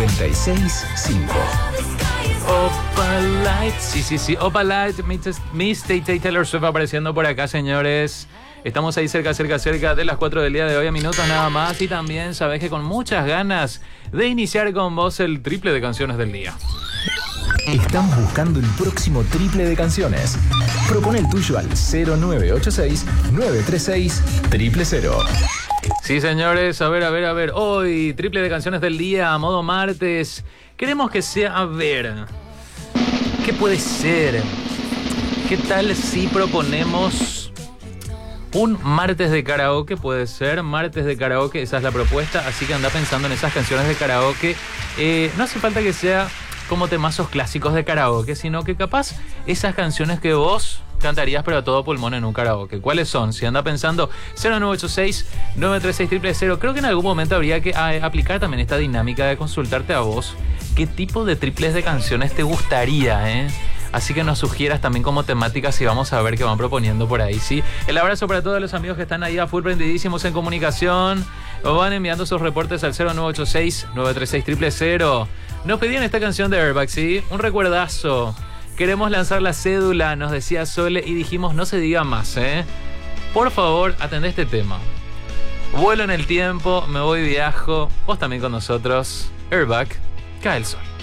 965. Opalite, sí, Opalite, Miss Taylor Swift apareciendo por acá, señores. Estamos ahí cerca de las 4 del día de hoy, a minutos nada más. Y también sabés que con muchas ganas de iniciar con vos el triple de canciones del día. Estamos buscando el próximo triple de canciones. Propone el tuyo al 0986-936-000. Sí, señores, a ver. Hoy, triple de canciones del día, a modo martes. Queremos que sea, ¿qué puede ser? ¿Qué tal si proponemos un martes de karaoke? Puede ser, martes de karaoke, esa es la propuesta. Así que anda pensando en esas canciones de karaoke. No hace falta que sea como temazos clásicos de karaoke, sino que capaz esas canciones que vos cantarías pero a todo pulmón en un karaoke. ¿Cuáles son? Si anda pensando 0986-936-000. Creo que en algún momento habría que aplicar también esta dinámica de consultarte a vos qué tipo de triples de canciones te gustaría, Así que nos sugieras también como temáticas y vamos a ver qué van proponiendo por ahí, ¿sí? El abrazo para todos los amigos que están ahí a full prendidísimos en comunicación. O van enviando sus reportes al 0986-936-000. Nos pedían esta canción de Airbag, ¿sí? Un recuerdazo. Queremos lanzar la cédula, nos decía Sole, y dijimos no se diga más, Por favor, atendé este tema. Vuelo en el tiempo, me voy viajo. Vos también con nosotros. Airbag, cae el sol.